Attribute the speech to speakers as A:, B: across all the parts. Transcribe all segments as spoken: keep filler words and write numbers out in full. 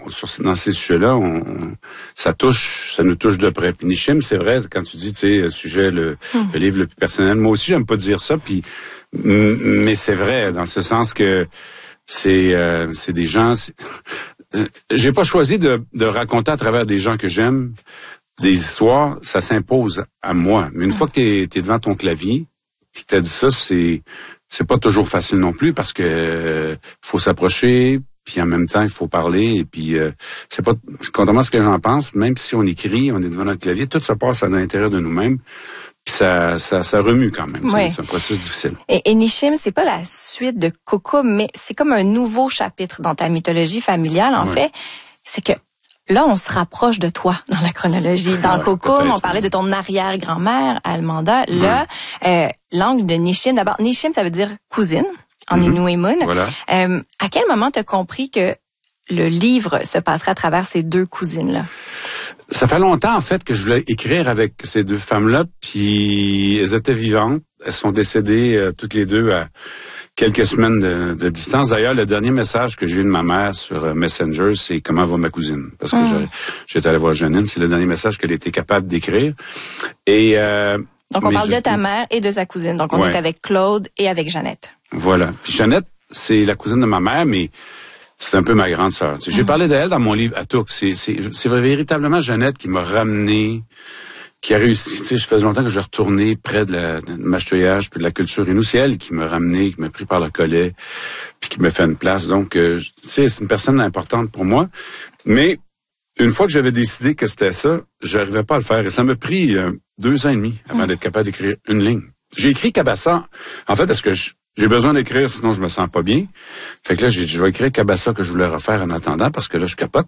A: sur, dans ces sujets-là, on, on, ça touche, ça nous touche de près. Puis Nishim, c'est vrai, quand tu dis, tu sais, le sujet, le, mm. le livre le plus personnel, moi aussi, j'aime pas dire ça, puis, mais c'est vrai, dans ce sens que c'est, euh, c'est des gens, c'est, j'ai pas choisi de, de raconter à travers des gens que j'aime des histoires, ça s'impose à moi. Mais une mm. fois que t'es, t'es devant ton clavier, puis t'as dit ça, c'est, c'est pas toujours facile non plus parce que euh, faut s'approcher, puis en même temps il faut parler, et puis euh, c'est pas contrairement à ce que j'en pense, même si on écrit, on est devant notre clavier, tout se passe à l'intérieur de nous-mêmes, puis ça, ça, ça remue quand même.
B: Oui.
A: C'est un processus difficile.
B: Et, et Nishim, c'est pas la suite de Coco, mais c'est comme un nouveau chapitre dans ta mythologie familiale. En oui. fait, c'est que là, on se rapproche de toi dans la chronologie. Dans ouais, Coco, on parlait de ton arrière-grand-mère, Almanda. Là, ouais. euh, l'angle de Nishim, d'abord, Nishim, ça veut dire cousine, en mm-hmm. Inuimun.
A: Voilà.
B: Euh, à quel moment t'as compris que le livre se passerait à travers ces deux cousines-là?
A: Ça fait longtemps, en fait, que je voulais écrire avec ces deux femmes-là, puis elles étaient vivantes. Elles sont décédées euh, toutes les deux à quelques semaines de, de distance. D'ailleurs, le dernier message que j'ai eu de ma mère sur euh, Messenger, c'est « Comment va ma cousine? » Parce que mmh. j'étais allé voir Janine. C'est le dernier message qu'elle était capable d'écrire. Et euh,
B: Donc, on parle je... de ta mère et de sa cousine. Donc, on ouais. est avec Claude et avec Jeannette.
A: Voilà. Puis Jeannette, c'est la cousine de ma mère, mais c'est un peu ma grande sœur. J'ai mmh. parlé d'elle dans mon livre « Atouk ». C'est, c'est, c'est véritablement Jeannette qui m'a ramené... qui a réussi, tu sais, je faisais longtemps que je retournais près de, la, de ma ch'touillage puis de la culture inou. C'est elle qui m'a ramené, qui m'a pris par le collet, puis qui m'a fait une place. Donc, euh, tu sais, c'est une personne importante pour moi. Mais une fois que j'avais décidé que c'était ça, j'arrivais pas à le faire. Et ça m'a pris euh, deux ans et demi avant mmh. d'être capable d'écrire une ligne. J'ai écrit Cabassa, en fait, parce que je, j'ai besoin d'écrire, sinon je me sens pas bien. Fait que là, j'ai dit, je vais écrire Cabassa que je voulais refaire en attendant, parce que là, je capote.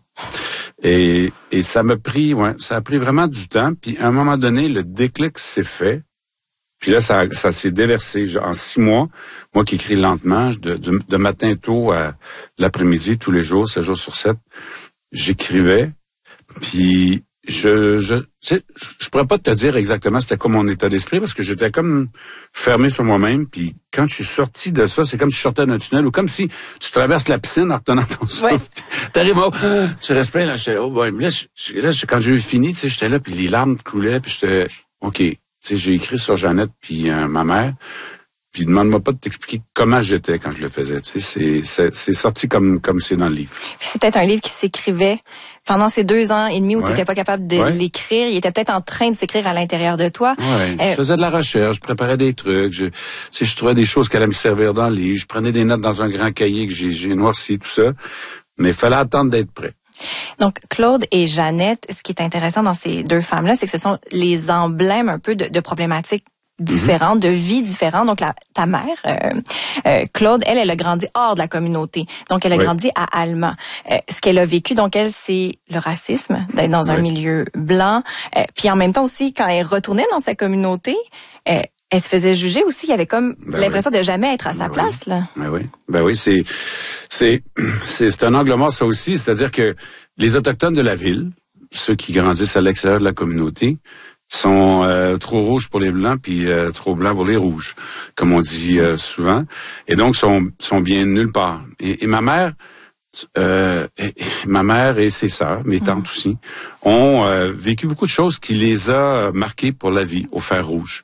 A: Et, et ça m'a pris, ouais, ça a pris vraiment du temps. Puis à un moment donné, le déclic s'est fait. Puis là, ça, ça s'est déversé. En six mois, moi qui écris lentement, de, de, de matin tôt à l'après-midi, tous les jours, sept jours sur sept, j'écrivais. Puis je, je, tu sais, je pourrais pas te dire exactement c'était quoi mon état d'esprit parce que j'étais comme fermé sur moi-même. Puis quand je suis sorti de ça, c'est comme si je sortais d'un tunnel ou comme si tu traverses la piscine en retenant ton souffle. Ouais. T'arrives au, tu respires là, j'étais là, oh boy, là, je, là je, quand j'ai eu fini, tu sais, j'étais là puis les larmes coulaient puis j'étais, ok, tu sais, j'ai écrit sur Jeannette puis euh, ma mère. Puis demande-moi pas de t'expliquer comment j'étais quand je le faisais. Tu sais, c'est, c'est, c'est sorti comme comme c'est dans le livre.
B: C'est peut-être un livre qui s'écrivait pendant ces deux ans et demi où
A: ouais.
B: tu n'étais pas capable de ouais. l'écrire. Il était peut-être en train de s'écrire à l'intérieur de toi.
A: Ouais. Euh, je faisais de la recherche, je préparais des trucs. Je, tu sais, je trouvais des choses qui allaient me servir dans le livre. Je prenais des notes dans un grand cahier que j'ai, j'ai noirci, tout ça. Mais il fallait attendre d'être prêt.
B: Donc, Claude et Jeannette, ce qui est intéressant dans ces deux femmes-là, c'est que ce sont les emblèmes un peu de, de problématiques différentes, mm-hmm. de vies différentes. Donc, la, ta mère, euh, euh, Claude, elle, elle a grandi hors de la communauté. Donc, elle a oui. grandi à Allemand. Euh, ce qu'elle a vécu, donc, elle, c'est le racisme, d'être dans oui. un milieu blanc. Euh, puis, en même temps aussi, quand elle retournait dans sa communauté, euh, elle se faisait juger aussi. Il y avait comme ben l'impression oui. de jamais être à sa ben place,
A: oui.
B: là.
A: Ben oui. Ben oui, c'est, c'est, c'est, c'est un angle mort, ça aussi. C'est-à-dire que les Autochtones de la ville, ceux qui grandissent à l'extérieur de la communauté, sont euh, trop rouges pour les blancs puis euh, trop blancs pour les rouges, comme on dit euh, souvent, et donc sont sont bien nulle part. Et, et ma mère, euh, et, ma mère et ses sœurs, mes tantes mmh. aussi, ont euh, vécu beaucoup de choses qui les a marquées pour la vie au fer rouge.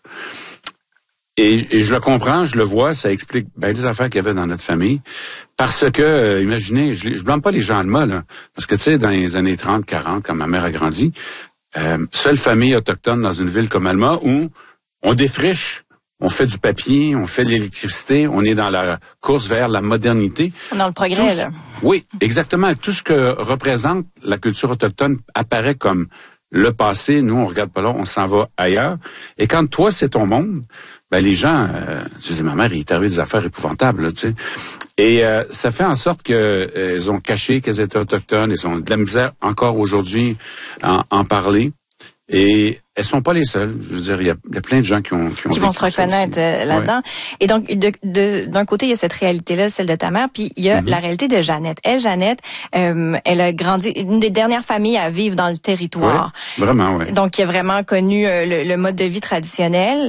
A: Et, et je le comprends, je le vois, ça explique bien des affaires qu'il y avait dans notre famille. Parce que, euh, imaginez, je, je blâme pas les gens allemands, là, parce que tu sais, dans les années trente, quarante, quand ma mère a grandi, Euh, seule famille autochtone dans une ville comme Alma où on défriche, on fait du papier, on fait de l'électricité, on est dans la course vers la modernité.
B: Dans le progrès,
A: ce,
B: là.
A: Oui, exactement. Tout ce que représente la culture autochtone apparaît comme le passé. Nous, on regarde pas là, on s'en va ailleurs. Et quand toi, c'est ton monde, ben les gens, euh, tu sais, ma mère, il est arrivé des affaires épouvantables, là, tu sais. Et euh, ça fait en sorte que euh, elles ont caché qu'elles étaient autochtones, elles ont de la misère encore aujourd'hui à en parler. Et elles sont pas les seules. Je veux dire, il y a, il y a plein de gens qui ont qui, ont
B: qui vont se reconnaître euh, là-dedans. Ouais. Et donc, de, de, d'un côté, il y a cette réalité-là, celle de ta mère, puis il y a mm-hmm. la réalité de Jeannette. Elle, Jeannette, euh, elle a grandi, une des dernières familles à vivre dans le territoire.
A: Ouais, vraiment, oui.
B: Donc, qui a vraiment connu euh, le, le mode de vie traditionnel.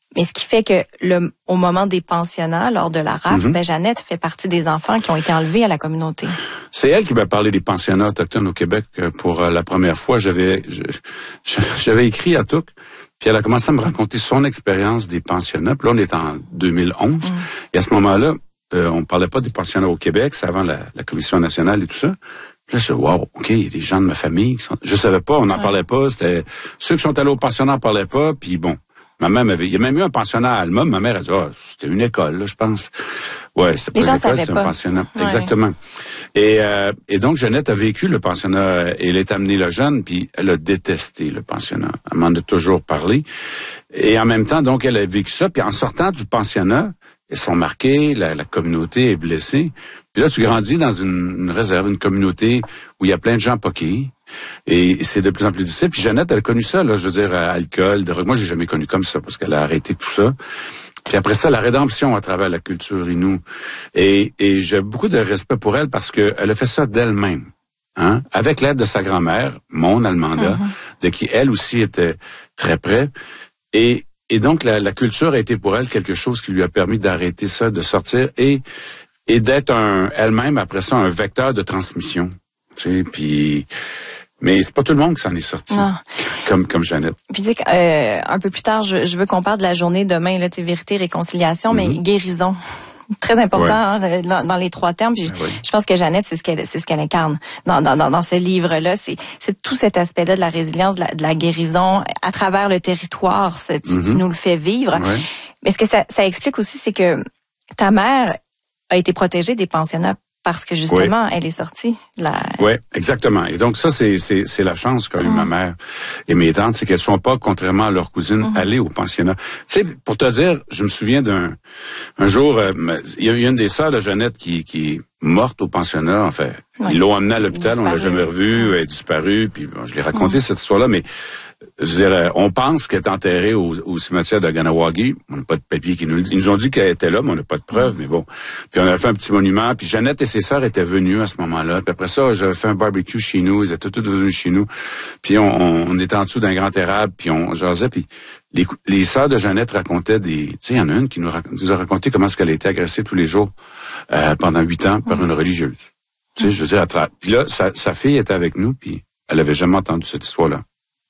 B: Mais ce qui fait que le, au moment des pensionnats, lors de la rafle, mm-hmm. ben Jeannette fait partie des enfants qui ont été enlevés à la communauté.
A: C'est elle qui m'a parlé des pensionnats autochtones au Québec pour euh, la première fois. J'avais je, je, j'avais écrit à Touk, puis elle a commencé à me raconter son expérience des pensionnats. Puis là, on est en deux mille onze. Mm. Et à ce moment-là, euh, on parlait pas des pensionnats au Québec, c'est avant la, la Commission nationale et tout ça. Puis là, je dis, wow, OK, il y a des gens de ma famille qui sont... Je savais pas, on n'en ouais. parlait pas. C'était ceux qui sont allés au pensionnat n'en parlaient pas, puis bon... Ma mère avait, il y a même eu un pensionnat à Alma. Ma mère a dit, ah, oh, c'était une école, là, je pense. Ouais, c'était pas une école, c'était un pensionnat. Ouais. Exactement. Et, euh, et donc, Jeannette a vécu le pensionnat, et elle est amenée là jeune, puis elle a détesté le pensionnat. Elle m'en a toujours parlé. Et en même temps, donc, elle a vécu ça, puis en sortant du pensionnat, elles sont marquées, la, la communauté est blessée. Puis là, tu grandis dans une, une réserve, une communauté où il y a plein de gens poqués. Et c'est de plus en plus difficile. Puis Jeannette, elle a connu ça, là, je veux dire, alcool, drogue. Moi, j'ai jamais connu comme ça parce qu'elle a arrêté tout ça. Puis après ça, la rédemption à travers la culture Innu. Et, et j'ai beaucoup de respect pour elle parce que elle a fait ça d'elle-même, hein, avec l'aide de sa grand-mère, Mon Almanda, mm-hmm. de qui elle aussi était très près. Et, et donc, la, la culture a été pour elle quelque chose qui lui a permis d'arrêter ça, de sortir et, et d'être un, elle-même, après ça, un vecteur de transmission. Tu sais, puis... Mais c'est pas tout le monde qui s'en est sorti, non. comme comme Jeannette.
B: Puis tu sais, euh, un peu plus tard, je, je veux qu'on parle de la journée demain, là, tu sais, vérité, réconciliation, mm-hmm. mais guérison. Très important ouais. hein, dans, dans les trois termes. Puis oui. Je pense que Jeannette, c'est ce qu'elle, c'est ce qu'elle incarne dans dans dans, dans ce livre-là. C'est c'est tout cet aspect-là de la résilience, de la, de la guérison à travers le territoire. C'est, tu, mm-hmm. tu nous le fais vivre. Ouais. Mais ce que ça ça explique aussi, c'est que ta mère a été protégée des pensionnats. Parce que justement, oui. elle est sortie. La...
A: Oui, exactement. Et donc ça, c'est c'est c'est la chance qu'a eu mmh. ma mère et mes tantes, c'est qu'elles sont pas, contrairement à leurs cousines, mmh. allées au pensionnat. Tu sais, pour te dire, je me souviens d'un un jour, euh, il y a eu une des sœurs de Jeannette qui qui est morte au pensionnat. En fait, oui. ils l'ont amenée à l'hôpital, on l'a jamais revue, elle est disparue. Puis bon, je l'ai raconté mmh. cette histoire-là, mais je dirais, on pense qu'elle est enterrée au, au cimetière de Ganawagi. On n'a pas de papier qui nous le dit. Ils nous ont dit qu'elle était là, mais on n'a pas de preuves, mais bon. Puis on a fait un petit monument, puis Jeannette et ses sœurs étaient venues à ce moment-là. Puis après ça, j'avais fait un barbecue chez nous, ils étaient toutes venues chez nous. Puis on, on, on était en dessous d'un grand érable, puis on jasait, puis les, les sœurs de Jeannette racontaient des... Tu sais, il y en a une qui nous, nous a raconté comment est-ce qu'elle a été agressée tous les jours euh, pendant huit ans par une religieuse. Tu sais, je veux dire, à tra... Puis là, sa, sa fille était avec nous, puis elle avait jamais entendu cette histoire-là.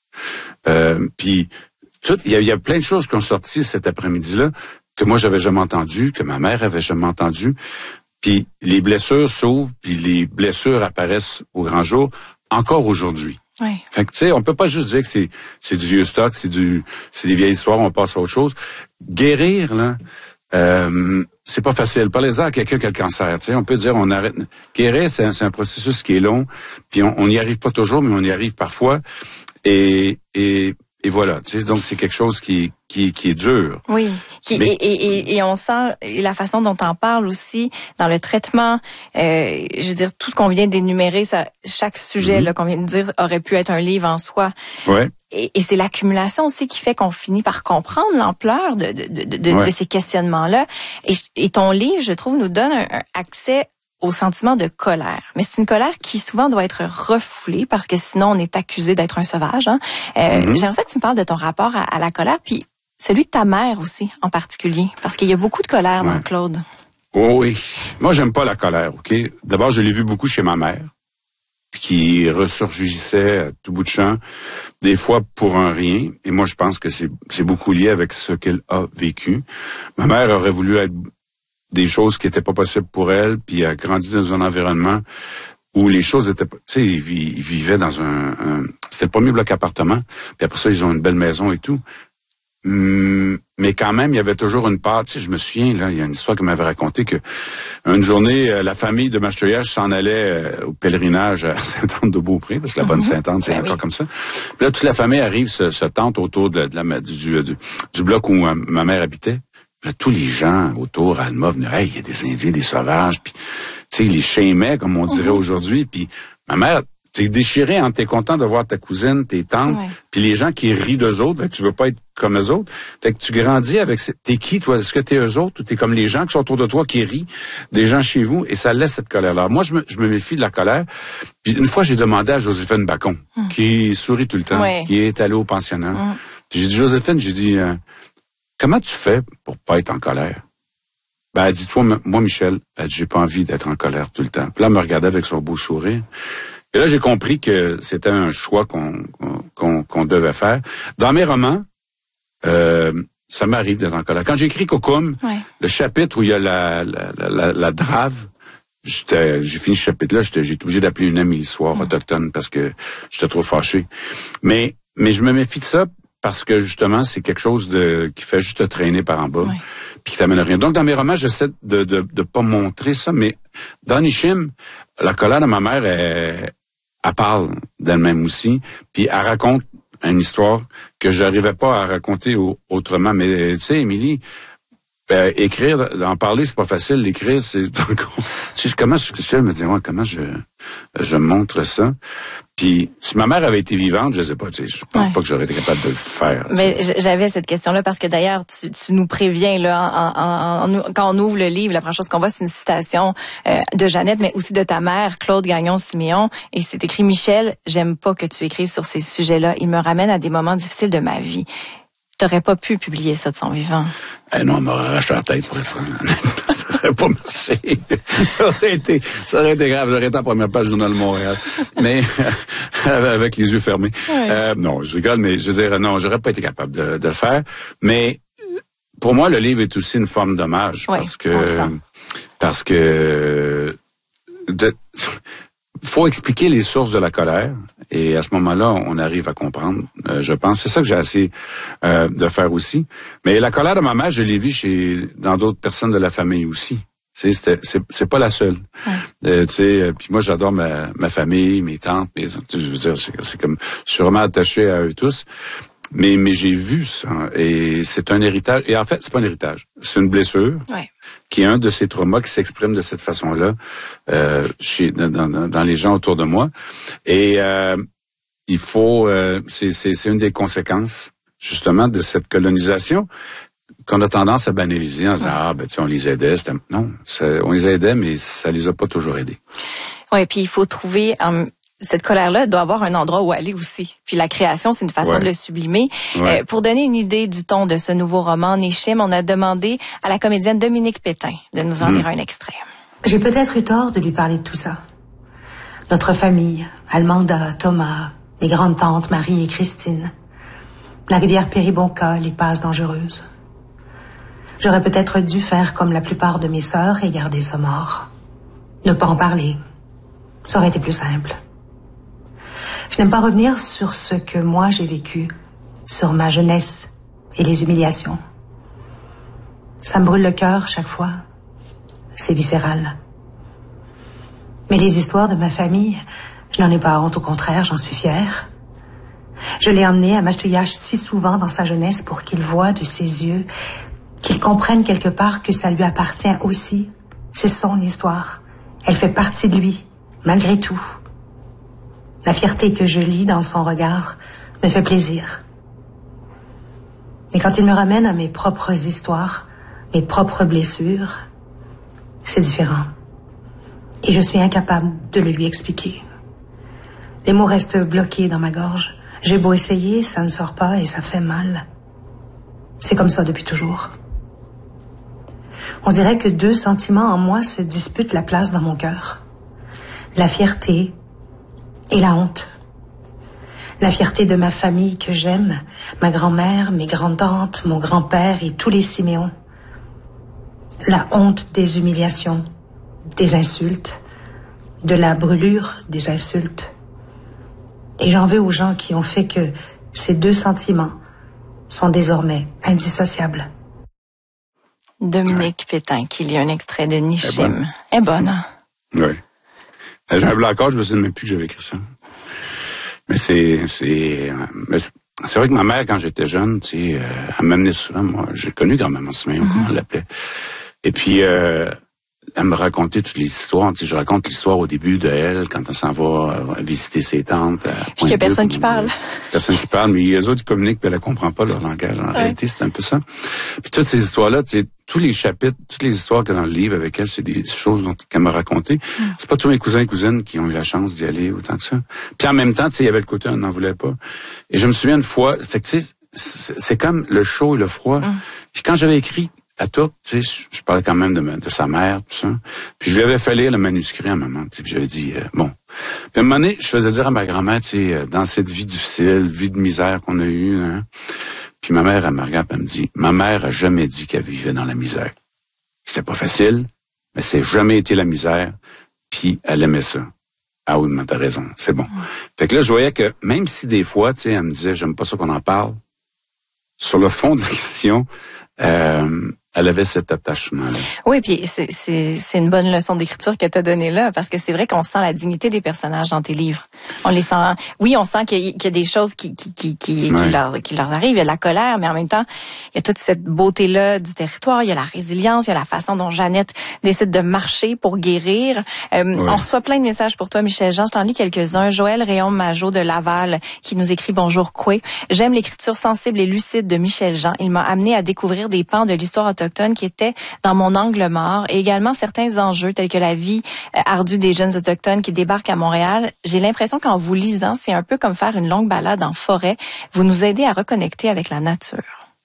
A: Euh, puis il y a, y a plein de choses qui ont sorti cet après-midi-là que moi j'avais jamais entendu, que ma mère avait jamais entendu. Puis les blessures s'ouvrent, puis les blessures apparaissent au grand jour encore aujourd'hui.
B: Oui.
A: Fait que tu sais, on peut pas juste dire que c'est c'est du vieux stock, c'est du c'est des vieilles histoires, on passe à autre chose. Guérir là, euh, c'est pas facile. Parlez-en à quelqu'un qui a le cancer. Tu sais, on peut dire on arrête. Guérir, c'est un, c'est un processus qui est long, puis on n'y arrive pas toujours, mais on y arrive parfois. Et, et, et voilà, tu sais, donc c'est quelque chose qui, qui, qui est dur.
B: Oui, qui, mais, et, et, et on sent la façon dont on parle aussi dans le traitement. Euh, je veux dire, tout ce qu'on vient d'énumérer, ça, chaque sujet mm-hmm. là qu'on vient de dire aurait pu être un livre en soi.
A: Ouais.
B: Et, et c'est l'accumulation aussi qui fait qu'on finit par comprendre l'ampleur de, de, de, de,
A: ouais.
B: de ces questionnements-là. Et, et ton livre, je trouve, nous donne un, un accès au sentiment de colère. Mais c'est une colère qui souvent doit être refoulée parce que sinon on est accusé d'être un sauvage. Hein? Euh, mm-hmm. J'aimerais ça que tu me parles de ton rapport à, à la colère, puis celui de ta mère aussi en particulier, parce qu'il y a beaucoup de colère ouais. dans Claude.
A: Oh oui. Moi, j'aime pas la colère, OK? D'abord, je l'ai vu beaucoup chez ma mère, qui ressurgissait à tout bout de champ, des fois pour un rien. Et moi, je pense que c'est, c'est beaucoup lié avec ce qu'elle a vécu. Ma mère aurait voulu être des choses qui étaient pas possibles pour elle, puis elle a grandi dans un environnement où les choses étaient... Tu sais, ils, ils vivaient dans un, un... C'était le premier bloc appartement, puis après ça, ils ont une belle maison et tout. Hum, mais quand même, il y avait toujours une part... Tu sais, je me souviens, là, il y a une histoire qu'elle m'avait racontée que une journée, la famille de Mastoyage s'en allait au pèlerinage à Sainte-Anne-de-Beaupré, parce que la bonne Sainte-Anne, c'est ben encore oui. comme ça. Puis là, toute la famille arrive, se, se tente autour de, de la, du, du, du bloc où euh, ma mère habitait. Là, tous les gens autour à Alma venaient, hey, il y a des Indiens, des sauvages, puis tu sais, ils les chaimaient, comme on dirait mm-hmm. aujourd'hui, puis ma mère, t'es déchirée, hein, t'es content de voir ta cousine, tes tantes, ouais. puis les gens qui rient d'eux autres, fait que tu veux pas être comme eux autres, fait que tu grandis avec, t'es qui, toi, est-ce que t'es eux autres, ou t'es comme les gens qui sont autour de toi, qui rient, des gens chez vous, et ça laisse cette colère-là. Moi, je me, je me méfie de la colère, puis une fois, j'ai demandé à Joséphine Bacon, mm. qui sourit tout le temps, ouais. qui est allée au pensionnat, mm. puis j'ai dit, Joséphine, j'ai dit, euh, comment tu fais pour pas être en colère? Ben, elle dit, toi, moi, Michel, elle dit, j'ai pas envie d'être en colère tout le temps. Puis là, elle me regardait avec son beau sourire. Et là, j'ai compris que c'était un choix qu'on, qu'on, qu'on devait faire. Dans mes romans, euh, ça m'arrive d'être en colère. Quand j'écris Cocum, ouais. le chapitre où il y a la, la, la, la drave, j'étais, j'ai fini ce chapitre-là, j'étais, j'ai été obligé d'appeler une amie le soir mmh. autochtone parce que j'étais trop fâché. Mais, mais je me méfie de ça parce que justement, c'est quelque chose de qui fait juste te traîner par en bas, ouais. puis qui t'amène à rien. Donc, dans mes romans, j'essaie de de, de pas montrer ça, mais dans Nishim, la colère de ma mère, elle, elle parle d'elle-même aussi, puis elle raconte une histoire que j'arrivais pas à raconter autrement. Mais tu sais, Émilie, euh, écrire, en parler, c'est pas facile. L'écrire, c'est encore. Tu sais, comment je, je me dis, ouais, comment je je montre ça. Puis, si ma mère avait été vivante, je sais pas, tu sais, je pense ouais. pas que j'aurais été capable de le faire.
B: Mais j'avais cette question-là parce que d'ailleurs, tu, tu nous préviens là, en, en, en, quand on ouvre le livre, la première chose qu'on voit, c'est une citation euh, de Jeannette, mais aussi de ta mère, Claude Gagnon-Siméon, et c'est écrit: Michel, j'aime pas que tu écrives sur ces sujets-là. Il me ramène à des moments difficiles de ma vie. T'aurais pas pu publier ça de son vivant.
A: Eh non, elle m'aurait arraché la tête pour être franc. Ça aurait pas marché. Ça aurait été, ça aurait été grave. J'aurais été en première page du Journal de Montréal. Mais, avec les yeux fermés. Ouais. Euh, non, je rigole, mais je veux dire, non, j'aurais pas été capable de, de le faire. Mais, pour moi, le livre est aussi une forme d'hommage. Ouais, parce que, parce que, de, faut expliquer les sources de la colère et à ce moment-là, on arrive à comprendre, euh, je pense. C'est ça que j'ai essayé euh, de faire aussi. Mais la colère de ma mère, je l'ai vue chez dans d'autres personnes de la famille aussi. Tu sais, c'est c'est pas la seule. Ouais. Euh, tu sais, puis moi j'adore ma ma famille, mes tantes, mes, je veux dire, c'est, c'est comme je suis vraiment attaché à eux tous. Mais mais j'ai vu ça et c'est un héritage. Et en fait, c'est pas un héritage, c'est une blessure. Ouais. Qui est un de ces traumas qui s'exprime de cette façon-là euh, chez dans, dans, dans les gens autour de moi. Et euh, il faut, euh, c'est, c'est, c'est une des conséquences justement de cette colonisation qu'on a tendance à banaliser en disant ouais. ah ben tu sais on les aidait, c'était... non, ça, on les aidait mais ça les a pas toujours aidés.
B: Ouais, puis il faut trouver um... cette colère-là doit avoir un endroit où aller aussi. Puis la création, c'est une façon ouais. de le sublimer. Ouais. Euh, pour donner une idée du ton de ce nouveau roman, Nishim, on a demandé à la comédienne Dominique Pétain de nous en lire mmh. un extrait.
C: J'ai peut-être eu tort de lui parler de tout ça. Notre famille, Almanda, Thomas, les grandes-tantes Marie et Christine, la rivière Péribonka, les passes dangereuses. J'aurais peut-être dû faire comme la plupart de mes sœurs et garder ça mort. Ne pas en parler. Ça aurait été plus simple. Je n'aime pas revenir sur ce que moi j'ai vécu, sur ma jeunesse et les humiliations. Ça me brûle le cœur chaque fois. C'est viscéral. Mais les histoires de ma famille, je n'en ai pas honte, au contraire, j'en suis fière. Je l'ai emmené à Machtouillache si souvent dans sa jeunesse pour qu'il voie de ses yeux, qu'il comprenne quelque part que ça lui appartient aussi. C'est son histoire. Elle fait partie de lui, malgré tout. La fierté que je lis dans son regard me fait plaisir. Mais quand il me ramène à mes propres histoires, mes propres blessures, c'est différent. Et je suis incapable de le lui expliquer. Les mots restent bloqués dans ma gorge. J'ai beau essayer, ça ne sort pas et ça fait mal. C'est comme ça depuis toujours. On dirait que deux sentiments en moi se disputent la place dans mon cœur. La fierté et la honte. La fierté de ma famille que j'aime, ma grand-mère, mes grandes-tantes, mon grand-père et tous les Siméons. La honte des humiliations, des insultes, de la brûlure des insultes. Et j'en veux aux gens qui ont fait que ces deux sentiments sont désormais indissociables.
B: Dominique Pétain qui lit un extrait de Nishim. Elle est bonne. Hein?
A: Oui. J'ai un blanc encore, je me souviens même plus que j'avais écrit ça. Mais c'est, c'est, mais c'est vrai que ma mère, quand j'étais jeune, tu sais, elle m'amenait souvent, moi, j'ai connu grand-maman Siméon, mm-hmm. comment elle l'appelait. Et puis, euh, elle me racontait toutes les histoires. Tu sais, je raconte l'histoire au début de elle, quand elle s'en va visiter ses tantes.
B: Puis il n'y a personne qui parle.
A: Personne qui parle, mais les autres, ils communiquent, puis elle ne comprend pas leur langage. En ouais. réalité, c'est un peu ça. Puis toutes ces histoires-là, tu sais, tous les chapitres, toutes les histoires qu'il y a dans le livre avec elle, c'est des choses dont, qu'elle m'a racontées. Mm. C'est pas tous mes cousins et cousines qui ont eu la chance d'y aller autant que ça. Puis en même temps, tu sais, il y avait le côté, on n'en voulait pas. Et je me souviens une fois, fait que tu sais, c'est, c'est comme le chaud et le froid. Mm. Puis quand j'avais écrit à tout, tu sais, je, je parlais quand même de, de sa mère, tout ça. Puis je lui avais fait lire le manuscrit à maman. Puis j'avais dit, euh, bon. Puis à un moment donné, je faisais dire à ma grand-mère, tu sais, euh, dans cette vie difficile, vie de misère qu'on a eue, hein. Puis ma mère, elle me regarde, elle me dit, ma mère a jamais dit qu'elle vivait dans la misère. C'était pas facile, mais c'est jamais été la misère. Puis elle aimait ça. Ah oui, mais t'as raison, c'est bon. Mm. Fait que là, je voyais que même si des fois, tu sais, elle me disait, j'aime pas ça qu'on en parle, sur le fond de la question, euh, elle avait cet attachement-là.
B: Oui, puis c'est, c'est, c'est une bonne leçon d'écriture que tu as donnée là, parce que c'est vrai qu'on sent la dignité des personnages dans tes livres. On les sent. Oui, on sent qu'il y a, qu'il y a des choses qui, qui, qui, qui, ouais. qui, leur, qui leur arrivent. Il y a de la colère, mais en même temps, il y a toute cette beauté-là du territoire. Il y a la résilience, il y a la façon dont Jeannette décide de marcher pour guérir. Euh, ouais. On reçoit plein de messages pour toi, Michel Jean. Je t'en lis quelques-uns. Joël Réaume-Majot de Laval qui nous écrit « Bonjour, Coué. J'aime l'écriture sensible et lucide de Michel Jean. Il m'a amené à découvrir des pans de l'histoire autochtone qui étaient dans mon angle mort et également certains enjeux tels que la vie euh, ardue des jeunes autochtones qui débarquent à Montréal. J'ai l'impression qu'en vous lisant, c'est un peu comme faire une longue balade en forêt. Vous nous aidez à reconnecter avec la nature. »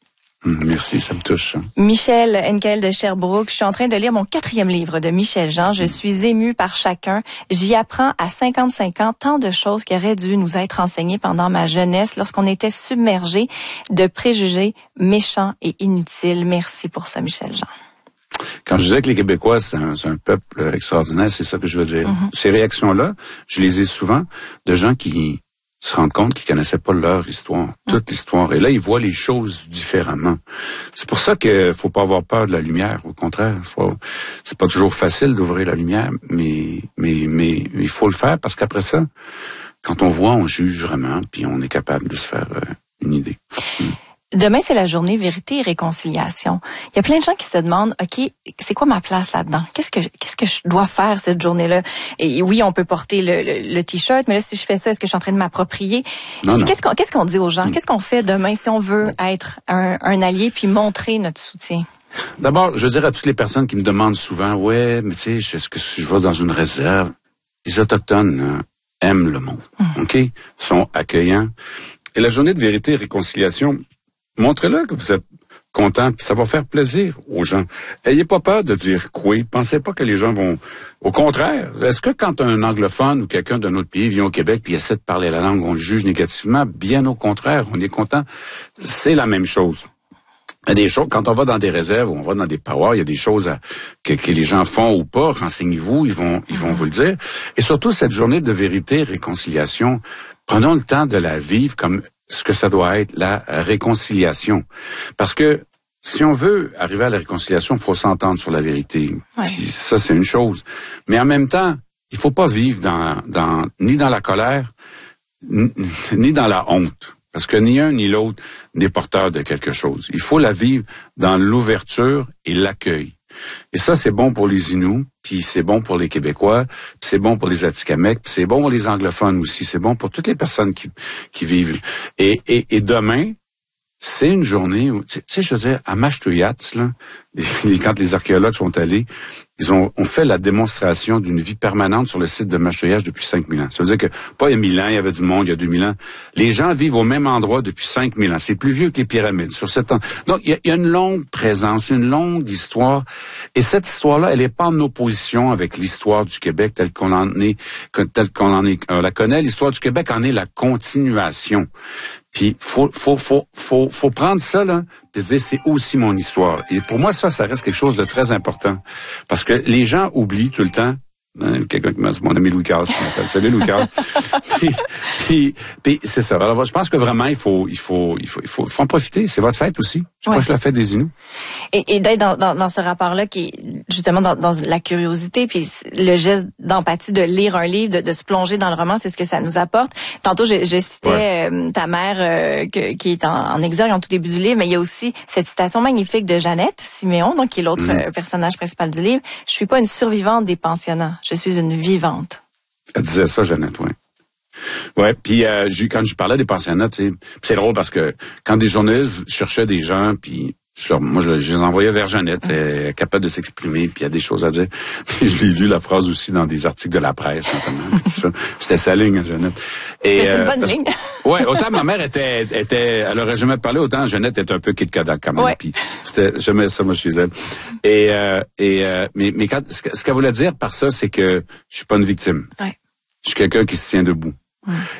A: Merci, ça me touche.
B: Michel Henkel de Sherbrooke, je suis en train de lire mon quatrième livre de Michel Jean. Je suis émue par chacun. J'y apprends à cinquante-cinq ans tant de choses qui auraient dû nous être enseignées pendant ma jeunesse lorsqu'on était submergés de préjugés méchants et inutiles. Merci pour ça, Michel Jean.
A: Quand je disais que les Québécois, c'est un, c'est un peuple extraordinaire, c'est ça que je veux dire. Mm-hmm. Ces réactions-là, je les ai souvent de gens qui se rendent compte qu'ils connaissaient pas leur histoire, toute l'histoire. Et là, ils voient les choses différemment. C'est pour ça qu'il faut pas avoir peur de la lumière. Au contraire, faut, c'est pas toujours facile d'ouvrir la lumière, mais, mais, mais il faut le faire parce qu'après ça, quand on voit, on juge vraiment, puis on est capable de se faire euh, une idée. Mm.
B: Demain, c'est la journée vérité et réconciliation. Il y a plein de gens qui se demandent, OK, c'est quoi ma place là-dedans? Qu'est-ce que, qu'est-ce que je dois faire cette journée-là? Et oui, on peut porter le, le, le T-shirt, mais là, si je fais ça, est-ce que je suis en train de m'approprier? Non, non. Qu'est-ce qu'on, qu'est-ce qu'on dit aux gens? Qu'est-ce qu'on fait demain si on veut être un, un allié puis montrer notre soutien?
A: D'abord, je veux dire à toutes les personnes qui me demandent souvent, ouais, mais tu sais, est-ce que si je vais dans une réserve? Les Autochtones hein, aiment le monde, mmh. OK? Sont accueillants. Et la journée de vérité et réconciliation, montrez-le que vous êtes content, puis ça va faire plaisir aux gens. Ayez pas peur de dire quoi. Pensez pas que les gens vont... Au contraire, est-ce que quand un anglophone ou quelqu'un d'un autre pays vient au Québec puis essaie de parler la langue, on le juge négativement? Bien au contraire, on est content. C'est la même chose. Il y a des choses, quand on va dans des réserves ou on va dans des powwows, il y a des choses à, que, que les gens font ou pas, renseignez-vous, ils vont, ils vont vous le dire. Et surtout, cette journée de vérité et réconciliation, prenons le temps de la vivre comme ce que ça doit être, la réconciliation. Parce que si on veut arriver à la réconciliation, il faut s'entendre sur la vérité. Ouais. Puis ça, c'est une chose. Mais en même temps, il faut pas vivre dans, dans ni dans la colère, ni dans la honte. Parce que ni un ni l'autre n'est porteur de quelque chose. Il faut la vivre dans l'ouverture et l'accueil. Et ça, c'est bon pour les Inuits, puis c'est bon pour les Québécois, puis c'est bon pour les Atikamekw, puis c'est bon pour les anglophones aussi. C'est bon pour toutes les personnes qui, qui vivent. Et, et, et demain, c'est une journée où, tu sais, je veux dire, à Mashtuyats, là, quand les archéologues sont allés, ils ont, ont fait la démonstration d'une vie permanente sur le site de Mashtuyas depuis cinq mille ans. Ça veut dire que, pas il y a mille ans, il y avait du monde, il y a deux mille ans. Les gens vivent au même endroit depuis cinq mille ans. C'est plus vieux que les pyramides. Sur sept ans. Donc, il y, a, il y a une longue présence, une longue histoire. Et cette histoire-là, elle n'est pas en opposition avec l'histoire du Québec telle qu'on en est, telle qu'on en est, on la connaît. L'histoire du Québec en est la continuation. Puis faut faut faut faut faut prendre ça là, puis se dire c'est aussi mon histoire. Et pour moi ça ça reste quelque chose de très important parce que les gens oublient tout le temps. Hein, quelqu'un qui m'a dit mon ami Louis Carl, je m'appelle. Salut Louis Carl. puis, puis, puis c'est ça. Alors je pense que vraiment il faut il faut il faut il faut, faut en profiter. C'est votre fête aussi. Je crois que je la fête des Inuits.
B: Et, et d'être dans, dans dans ce rapport-là qui est justement dans, dans la curiosité puis le geste d'empathie de lire un livre, de, de se plonger dans le roman, c'est ce que ça nous apporte. Tantôt je, je citais ouais. euh, ta mère euh, que, qui est en, en exergue en tout début du livre, mais il y a aussi cette citation magnifique de Jeannette Siméon, donc qui est l'autre mmh. euh, personnage principal du livre. Je suis pas une survivante des pensionnats. Je suis une vivante.
A: Elle disait ça, Jeannette, oui. Ouais, puis euh, quand je parlais des pensionnats, tu sais, c'est drôle parce que quand des journalistes cherchaient des gens, puis Je leur, moi, je, je les envoyais vers Jeannette, elle est capable de s'exprimer, puis il y a des choses à dire. Puis je l'ai lu la phrase aussi dans des articles de la presse, notamment. Tout ça. C'était sa ligne, Jeannette.
B: Et Mais c'est une bonne euh, ligne.
A: Ouais, autant ma mère était, était, elle aurait jamais parlé, autant Jeannette était un peu Kid Kodak quand même.
B: Ouais.
A: Puis c'était, j'aimais ça, moi, chez elle. Et, euh, et, euh, mais, mais quand, ce qu'elle voulait dire par ça, c'est que je suis pas une victime.
B: Ouais.
A: Je suis quelqu'un qui se tient debout.
B: Ouais.